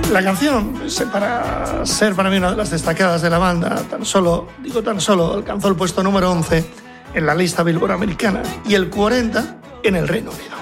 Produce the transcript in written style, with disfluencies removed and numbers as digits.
La canción, para ser para mí una de las destacadas de la banda, tan solo alcanzó el puesto número 11 en la lista Billboard americana y el 40 en el Reino Unido.